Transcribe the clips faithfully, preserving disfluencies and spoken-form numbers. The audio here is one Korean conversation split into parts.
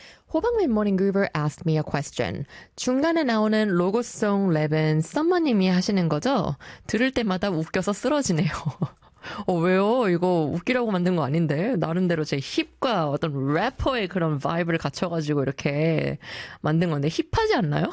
호박맨 모닝그루버 asked me a question. 중간에 나오는 로고송 랩은 썸머님이 하시는 거죠? 들을 때마다 웃겨서 쓰러지네요. 어, 왜요? 이거 웃기려고 만든 거 아닌데? 나름대로 제 힙과 어떤 래퍼의 그런 바이브를 갖춰가지고 이렇게 만든 건데 힙하지 않나요?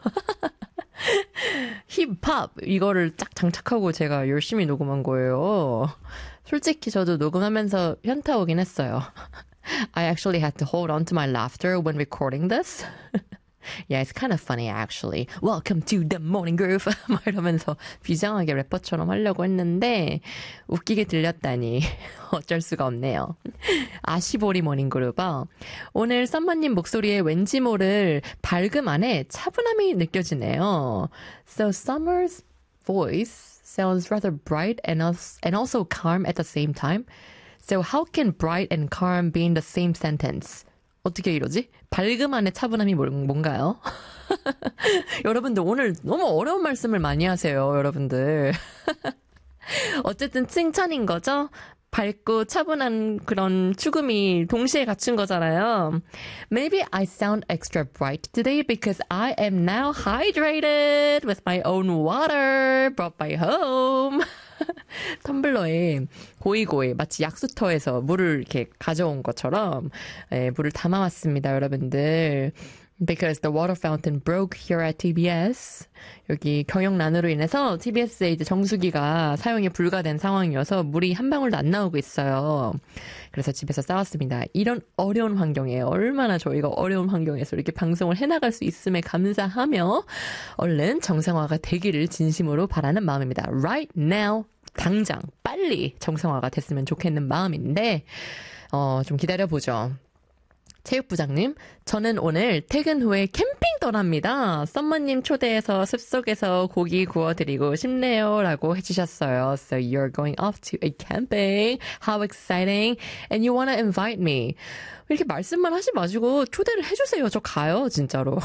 힙합 이거를 쫙 장착하고 제가 열심히 녹음한 거예요. 솔직히 저도 녹음하면서 현타 오긴 했어요. I actually had to hold on to my laughter when recording this. Yeah, it's kind of funny actually. Welcome to the morning groove. 막 이러면서 비장하게 래퍼처럼 하려고 했는데 웃기게 들렸다니 어쩔 수가 없네요. 아시보리 모닝 그루버. 오늘 썸머님 목소리에 왠지 모를 밝음 안에 차분함이 느껴지네요. So Summer's voice sounds rather bright and also, and also calm at the same time. So how can bright and calm be in the same sentence? 어떻게 이러지? 밝음 안에 차분함이 뭔가요? 여러분들 오늘 너무 어려운 말씀을 많이 하세요, 여러분들. 어쨌든 칭찬인 거죠? 밝고 차분한 그런 추금이 동시에 갖춘 거잖아요. Maybe I sound extra bright today because I am now hydrated with my own water brought by home. 텀블러에 고이고이 마치 약수터에서 물을 이렇게 가져온 것처럼 예, 물을 담아왔습니다, 여러분들. Because the water fountain broke here at 티비에스. 여기 경영난으로 인해서 티비에스에 이제 정수기가 사용이 불가된 상황이어서 물이 한 방울도 안 나오고 있어요. 그래서 집에서 싸웠습니다. 이런 어려운 환경에 얼마나 저희가 어려운 환경에서 이렇게 방송을 해나갈 수 있음에 감사하며 얼른 정상화가 되기를 진심으로 바라는 마음입니다. Right now, 당장 빨리 정상화가 됐으면 좋겠는 마음인데 어, 좀 기다려보죠. 체육부장님, 저는 오늘 퇴근 후에 캠핑 떠납니다. 썸머님 초대해서 숲속에서 고기 구워드리고 싶네요. 라고 해주셨어요. So you're going off to a camping. How exciting. And you want to invite me. 이렇게 말씀만 하지 마시고 초대를 해주세요. 저 가요, 진짜로.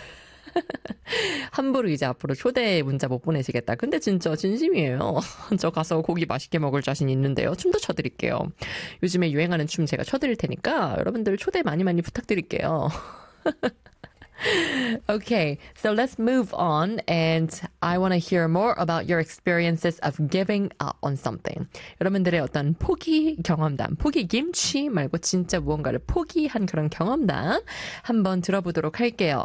함부로 이제 앞으로 초대 문자 못 보내시겠다. 근데 진짜 진심이에요. 저 가서 고기 맛있게 먹을 자신 있는데요. 춤도 춰드릴게요. 요즘에 유행하는 춤 제가 춰드릴 테니까 여러분들 초대 많이 많이 부탁드릴게요. Okay, so let's move on and I want to hear more about your experiences of giving up on something. 여러분들의 어떤 포기 경험담, 포기 김치 말고 진짜 무언가를 포기한 그런 경험담 한번 들어보도록 할게요.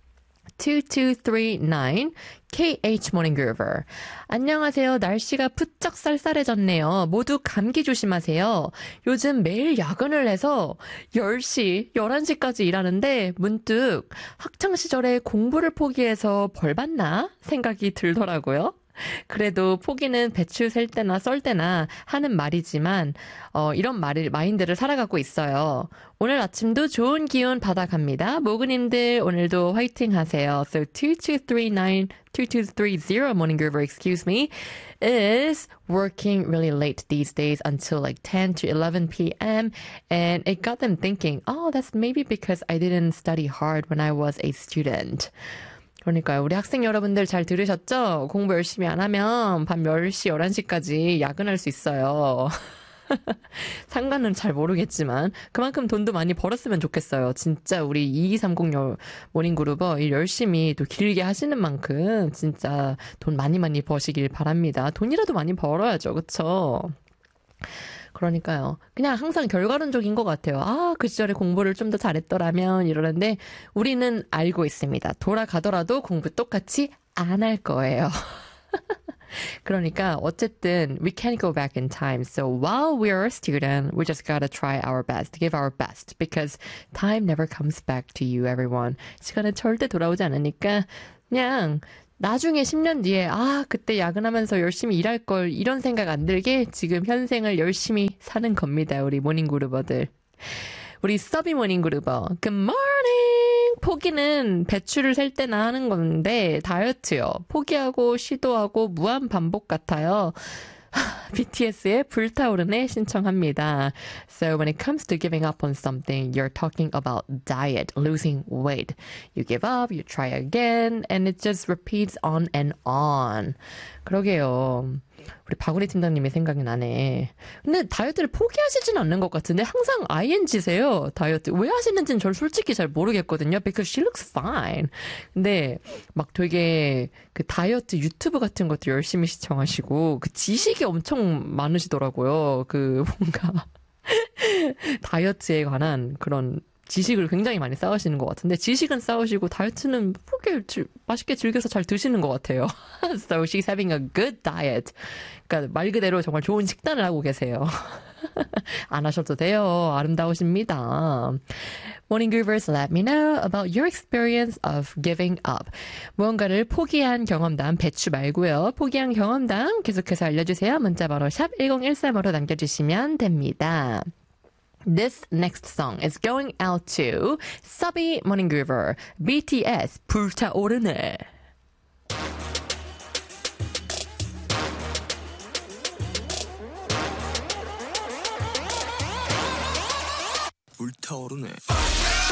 이이삼구 케이에이치 Morning Groover. 안녕하세요. 날씨가 부쩍 쌀쌀해졌네요. 모두 감기 조심하세요. 요즘 매일 야근을 해서 열 시, 열한 시까지 일하는데 문득 학창시절에 공부를 포기해서 벌 받나 생각이 들더라고요. 그래도 포기는 배추 셀 때나 썰 때나 하는 말이지만 어, 이런 말을, 마인드를 살아가고 있어요. 오늘 아침도 좋은 기운 받아갑니다. 모그님들 오늘도 화이팅 하세요. So 이이삼구 이이삼공 Morning Groover, excuse me, is working really late these days until like ten to eleven p.m. And it got them thinking, oh, that's maybe because I didn't study hard when I was a student. 그러니까요. 우리 학생 여러분들 잘 들으셨죠? 공부 열심히 안 하면 밤 열 시, 열한 시까지 야근할 수 있어요. 상관은 잘 모르겠지만 그만큼 돈도 많이 벌었으면 좋겠어요. 진짜 우리 이이삼공 모닝그루버 일 열심히 또 길게 하시는 만큼 진짜 돈 많이 많이 버시길 바랍니다. 돈이라도 많이 벌어야죠. 그쵸? 그러니까요. 그냥 항상 결과론적인 것 같아요. 아, 그 시절에 공부를 좀 더 잘했더라면 이러는데 우리는 알고 있습니다. 돌아가더라도 공부 똑같이 안 할 거예요. 그러니까 어쨌든 we can't go back in time. So while we're a student, we just gotta try our best, give our best, because time never comes back to you, everyone. 시간은 절대 돌아오지 않으니까 그냥 나중에 십 년 뒤에 아 그때 야근하면서 열심히 일할 걸 이런 생각 안 들게 지금 현생을 열심히 사는 겁니다. 우리 모닝그루버들. 우리 서비 모닝그루버. Good morning. 포기는 배추를 셀 때나 하는 건데 다이어트요. 포기하고 시도하고 무한 반복 같아요. 비티에스의 불타오르네 신청합니다. So when it comes to giving up on something, you're talking about diet, losing weight. You give up, you try again, and it just repeats on and on. 그러게요. 우리 박우리 팀장님이 생각이 나네. 근데 다이어트를 포기하시진 않는 것 같은데 항상 아이엔지세요. 다이어트. 왜 하시는지는 저는 솔직히 잘 모르겠거든요. Because she looks fine. 근데 막 되게 그 다이어트 유튜브 같은 것도 열심히 시청하시고 그 지식이 엄청 많으시더라고요. 그 뭔가 다이어트에 관한 그런 지식을 굉장히 많이 쌓으시는 것 같은데 지식은 쌓으시고 다이어트는 그렇게 맛있게 즐겨서 잘 드시는 것 같아요. So she's having a good diet. 그러니까 말 그대로 정말 좋은 식단을 하고 계세요. 안 하셔도 돼요. 아름다우십니다. Morning Groovers, let me know about your experience of giving up. 무언가를 포기한 경험담 배추 말고요. 포기한 경험담 계속해서 알려주세요. 문자번호 샵 일공일삼으로 남겨주시면 됩니다. This next song is going out to Subby Morning Groover, 비티에스 불타오르네. 불타오르네.